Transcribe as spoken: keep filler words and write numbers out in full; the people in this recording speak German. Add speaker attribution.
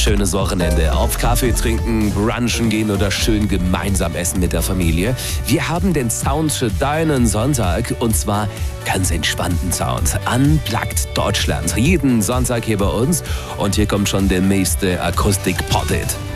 Speaker 1: schönes Wochenende. Auf Kaffee trinken, brunchen gehen oder schön gemeinsam essen mit der Familie. Wir haben den Sound für deinen Sonntag und zwar ganz entspannten Sound. Unplugged Deutschland. Jeden Sonntag hier bei uns und hier kommt schon der nächste Akustik-Potted.